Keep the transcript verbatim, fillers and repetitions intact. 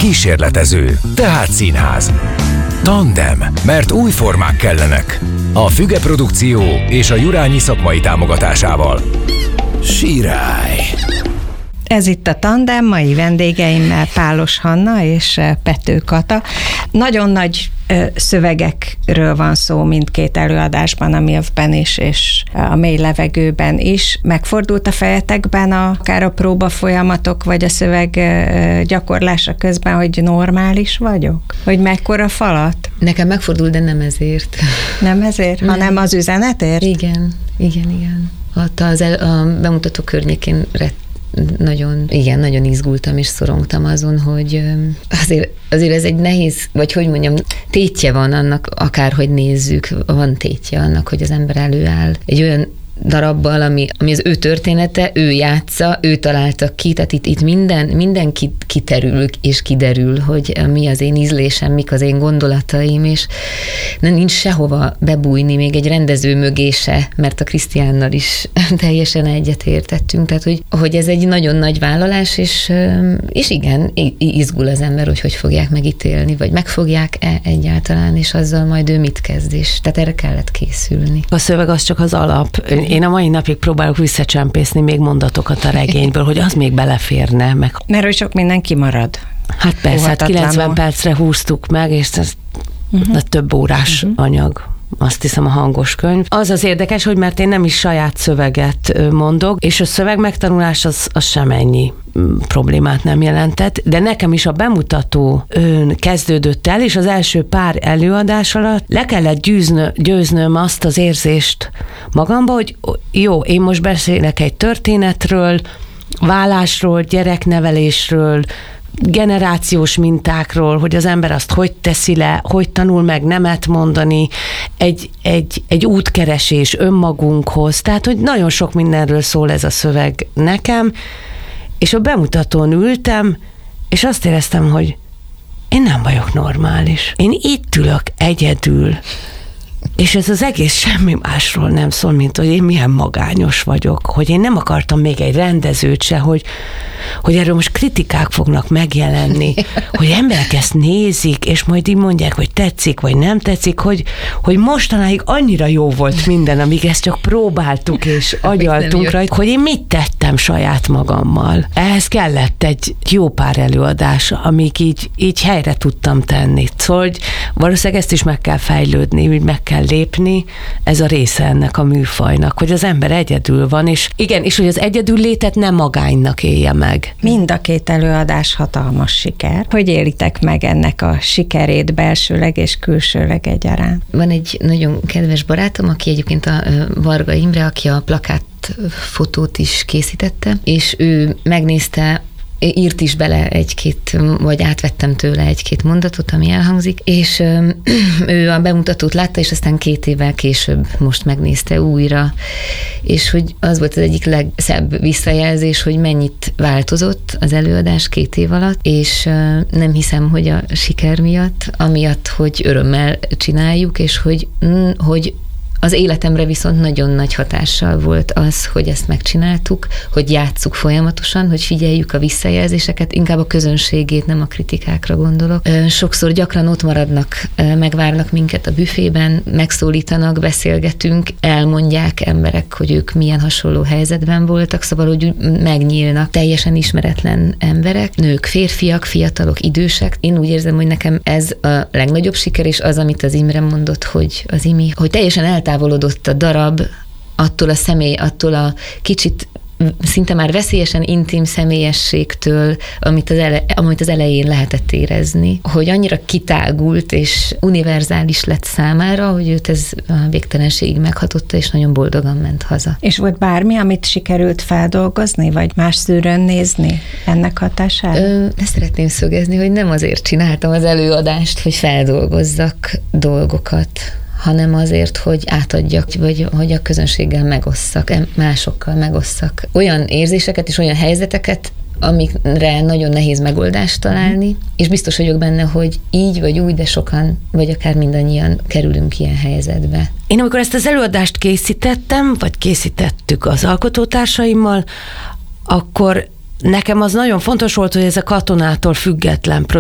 kísérletező, tehát színház. Tandem, mert új formák kellenek. A Füge Produkció és a Jurányi szakmai támogatásával. Sirály. Ez itt a Tandem, mai vendégeimmel Pálos Hanna és Pető Kata. Nagyon nagy szövegekről van szó mindkét előadásban, a MILF-ben is, és a Mély levegőben is. Megfordult a fejetekben a, akár a próba folyamatok, vagy a szöveg gyakorlása közben, hogy normális vagyok? Hogy mekkora falat? Nekem megfordult, de nem ezért. Nem ezért, nem. Hanem az üzenetért? Igen, igen, igen. Ott az el, a bemutató környékén rett nagyon, igen, nagyon izgultam és szorongtam azon, hogy azért, azért ez egy nehéz, vagy hogy mondjam, tétje van annak, akárhogy nézzük, van tétje annak, hogy az ember előáll egy olyan darabbal, ami, ami az ő története, ő játsza, ő találta ki, tehát itt, itt minden, minden kiterül és kiderül, hogy mi az én ízlésem, mik az én gondolataim, és nem nincs sehova bebújni, még egy rendező mögé se, mert a Krisztiánnal is teljesen egyetértettünk, tehát hogy, hogy ez egy nagyon nagy vállalás, és, és igen, izgul az ember, hogy hogy fogják megítélni, vagy megfogják-e egyáltalán, és azzal majd ő mit kezd, és tehát erre kellett készülni. A szöveg az csak az alap. Én a mai napig próbálok visszacsempészni még mondatokat a regényből, hogy az még beleférne. Meg... Mert hogy sok minden kimarad. Hát persze, hát kilencven percre húztuk meg, és ez uh-huh. több órás uh-huh. anyag. Azt hiszem a hangos könyv. Az az érdekes, hogy mert én nem is saját szöveget mondok, és a szöveg megtanulás az, az semennyi problémát nem jelentett, de nekem is a bemutató kezdődött el, és az első pár előadás alatt le kellett győznö, győznöm azt az érzést magamba, hogy jó, én most beszélek egy történetről, vállásról, gyereknevelésről, generációs mintákról, hogy az ember azt hogy teszi le, hogy tanul meg nemet mondani, egy, egy, egy útkeresés önmagunkhoz, tehát, hogy nagyon sok mindenről szól ez a szöveg nekem, és a bemutatón ültem, és azt éreztem, hogy én nem vagyok normális. Én itt ülök egyedül, és ez az egész semmi másról nem szól, mint hogy én milyen magányos vagyok, hogy én nem akartam még egy rendezőt se, hogy, hogy erről most kritikák fognak megjelenni, hogy emberek ezt nézik, és majd így mondják, hogy tetszik, vagy nem tetszik, hogy, hogy mostanáig annyira jó volt minden, amíg ezt csak próbáltuk, és agyaltunk rajta, hogy én mit tettem saját magammal. Ehhez kellett egy jó pár előadás, amíg így, így helyre tudtam tenni. Szóval, hogy valószínűleg ezt is meg kell fejlődni, hogy meg kell lépni, ez a része ennek a műfajnak, hogy az ember egyedül van, és igen, és hogy az egyedül létet nem magánynak élje meg. Mind a két előadás hatalmas siker. Hogy élitek meg ennek a sikerét belsőleg és külsőleg egyaránt? Van egy nagyon kedves barátom, aki egyébként a Varga Imre, aki a plakát fotót is készítette, és ő megnézte, írt is bele egy-két, vagy átvettem tőle egy-két mondatot, ami elhangzik, és ő a bemutatót látta, és aztán két évvel később most megnézte újra, és hogy az volt az egyik legszebb visszajelzés, hogy mennyit változott az előadás két év alatt, és nem hiszem, hogy a siker miatt, amiatt, hogy örömmel csináljuk, és hogy, hogy az életemre viszont nagyon nagy hatással volt az, hogy ezt megcsináltuk, hogy játsszuk folyamatosan, hogy figyeljük a visszajelzéseket, inkább a közönségét, nem a kritikákra gondolok. Sokszor gyakran ott maradnak, megvárnak minket a büfében, megszólítanak, beszélgetünk, elmondják emberek, hogy ők milyen hasonló helyzetben voltak, szóval, hogy megnyílnak teljesen ismeretlen emberek, nők, férfiak, fiatalok, idősek. Én úgy érzem, hogy nekem ez a legnagyobb siker, és az, amit az Imre mondott, hogy az Imi, hogy teljesen eltávolodott távolodott a darab attól a személy, attól a kicsit szinte már veszélyesen intim személyességtől, amit az, ele, amit az elején lehetett érezni, hogy annyira kitágult és univerzális lett számára, hogy őt ez a végtelenségig meghatotta, és nagyon boldogan ment haza. És volt bármi, amit sikerült feldolgozni, vagy más szűrőn nézni ennek hatására? Ezt szeretném szögezni, hogy nem azért csináltam az előadást, hogy feldolgozzak dolgokat, hanem azért, hogy átadjak, vagy hogy a közönséggel megosszak, másokkal megosszak olyan érzéseket és olyan helyzeteket, amikre nagyon nehéz megoldást találni, és biztos vagyok benne, hogy így vagy úgy, de sokan, vagy akár mindannyian kerülünk ilyen helyzetbe. Én amikor ezt az előadást készítettem, vagy készítettük az alkotótársaimmal, akkor nekem az nagyon fontos volt, hogy ez a Katonától független